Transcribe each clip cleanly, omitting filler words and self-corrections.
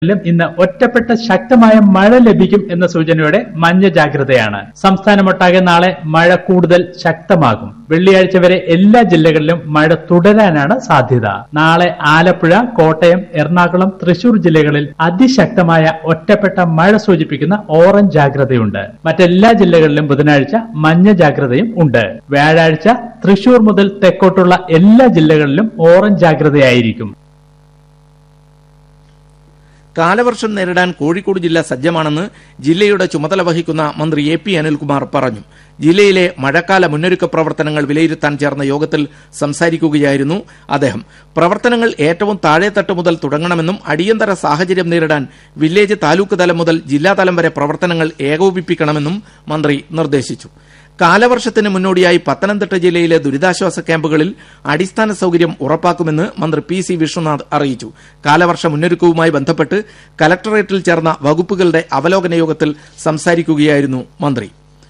ഇന്ന് ഒറ്റപ്പെട്ട ശക്തമായ മഴ ലഭിക്കും എന്ന സൂചനയോടെ മഞ്ഞ ജാഗ്രതയാണ്. സംസ്ഥാനമൊട്ടാകെ നാളെ മഴ കൂടുതൽ ശക്തമാകും. വെള്ളിയാഴ്ച വരെ എല്ലാ ജില്ലകളിലും മഴ തുടരാനാണ് സാധ്യത. നാളെ ആലപ്പുഴ, കോട്ടയം, എറണാകുളം, തൃശൂർ ജില്ലകളിൽ അതിശക്തമായ ഒറ്റപ്പെട്ട മഴ സൂചിപ്പിക്കുന്ന ഓറഞ്ച് ജാഗ്രതയുണ്ട്. മറ്റെല്ലാ ജില്ലകളിലും ബുധനാഴ്ച മഞ്ഞ ജാഗ്രതയും ഉണ്ട്. വ്യാഴാഴ്ച തൃശൂർ മുതൽ തെക്കോട്ടുള്ള എല്ലാ ജില്ലകളിലും ഓറഞ്ച് ജാഗ്രതയായിരിക്കും. കാലവർഷം നേരിടാൻ കോഴിക്കോട് ജില്ല സജ്ജമാണെന്ന് ജില്ലയുടെ ചുമതല വഹിക്കുന്ന മന്ത്രി എ പി അനിൽകുമാർ പറഞ്ഞു. ജില്ലയിലെ മഴക്കാല മുന്നൊരുക്ക പ്രവർത്തനങ്ങൾ വിലയിരുത്താൻ ചേർന്ന യോഗത്തിൽ സംസാരിക്കുകയായിരുന്നു അദ്ദേഹം. പ്രവർത്തനങ്ങൾ ഏറ്റവും താഴെത്തട്ട് മുതൽ തുടങ്ങണമെന്നും അടിയന്തര സാഹചര്യം നേരിടാൻ വില്ലേജ്, താലൂക്ക് തലം മുതൽ ജില്ലാതലം വരെ പ്രവർത്തനങ്ങൾ ഏകോപിപ്പിക്കണമെന്നും മന്ത്രി നിർദ്ദേശിച്ചു. കാലവർഷത്തിന് മുന്നോടിയായി പത്തനംതിട്ട ജില്ലയിലെ ദുരിതാശ്വാസ ക്യാമ്പുകളിൽ അടിസ്ഥാന സൌകര്യം ഉറപ്പാക്കുമെന്ന് മന്ത്രി പി സി വിഷ്ണുനാഥ് അറിയിച്ചു. കാലവർഷ മുന്നൊരുക്കവുമായി ബന്ധപ്പെട്ട് കലക്ടറേറ്റിൽ ചേർന്ന വകുപ്പുകളുടെ അവലോകന യോഗത്തിൽ സംസാരിക്കുകയായിരുന്നു മന്ത്രി.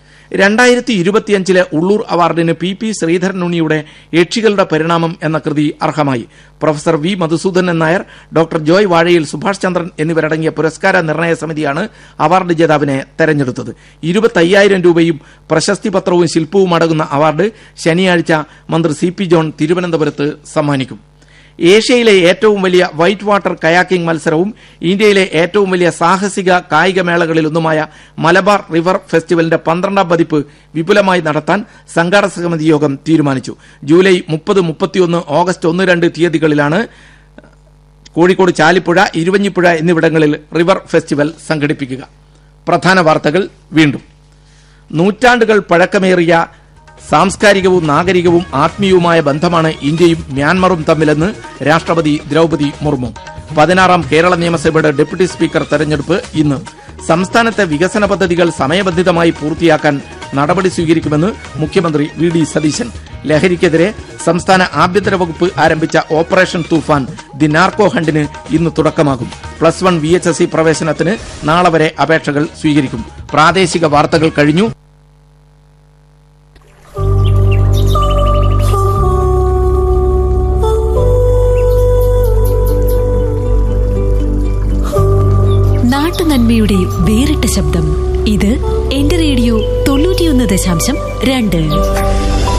2025 ഉള്ളൂർ അവാർഡിന് പി ശ്രീധരനുണ്ണിയുടെ യക്ഷികളുടെ പരിണാമം എന്ന കൃതി അർഹമായി. Professor V Madhusoodanan Nair, doctor Joy വാഴയിൽ, സുഭാഷ് ചന്ദ്രൻ എന്നിവരടങ്ങിയ പുരസ്കാര നിർണയ സമിതിയാണ് അവാർഡ് ജേതാവിനെ തെരഞ്ഞെടുത്തത്. 25,000 രൂപയും പ്രശസ്തി പത്രവും ശില്പവും അടങ്ങുന്ന അവാർഡ് ശനിയാഴ്ച മന്ത്രി സി പി ജോൺ തിരുവനന്തപുരത്ത് സമ്മാനിക്കും. ഏഷ്യയിലെ ഏറ്റവും വലിയ വൈറ്റ് വാട്ടർ കയാക്കിംഗ് മത്സരവും ഇന്ത്യയിലെ ഏറ്റവും വലിയ സാഹസിക കായിക മേളകളിലൊന്നുമായ മലബാർ റിവർ ഫെസ്റ്റിവലിന്റെ 12ാം പതിപ്പ് വിപുലമായി നടത്താൻ സംഘാടക സമിതി യോഗം തീരുമാനിച്ചു. ജൂലൈ 30, 31, ഓഗസ്റ്റ് 1, 2 തീയതികളിലാണ് കോഴിക്കോട് ചാലിപ്പുഴ, ഇരുവഞ്ഞിപ്പുഴ എന്നിവിടങ്ങളിൽ റിവർ ഫെസ്റ്റിവൽ സംഘടിപ്പിക്കുക. പ്രധാന വാർത്തകൾ വീണ്ടും. നൂറ്റാണ്ടുകൾ പഴക്കമേറിയ സാംസ്കാരികവും നാഗരികവും ആത്മീയവുമായ ബന്ധമാണ് ഇന്ത്യയും മ്യാൻമറും തമ്മിലെന്ന് രാഷ്ട്രപതി ദ്രൌപദി മുർമു. 16ാം കേരള നിയമസഭയുടെ ഡെപ്യൂട്ടി സ്പീക്കർ തെരഞ്ഞെടുപ്പ് ഇന്ന്. സംസ്ഥാനത്തെ വികസന പദ്ധതികൾ സമയബന്ധിതമായി പൂർത്തിയാക്കാൻ നടപടി സ്വീകരിക്കുമെന്ന് മുഖ്യമന്ത്രി വി ഡി സതീശൻ. ലഹരിക്കെതിരെ സംസ്ഥാന ആഭ്യന്തര വകുപ്പ് ആരംഭിച്ച ഓപ്പറേഷൻ തൂഫാൻ ദി നാർക്കോ ഹണ്ടിന് ഇന്ന് തുടക്കമാകും. +1 VHSE പ്രവേശനത്തിന് നാളെ വരെ അപേക്ഷകൾ സ്വീകരിക്കും. പ്രാദേശിക വാർത്തകൾ കഴിഞ്ഞു. നാട്ടുനന്മയുടെ വേറിട്ട ശബ്ദം. ഇത് എന്റെ റേഡിയോ 91.2.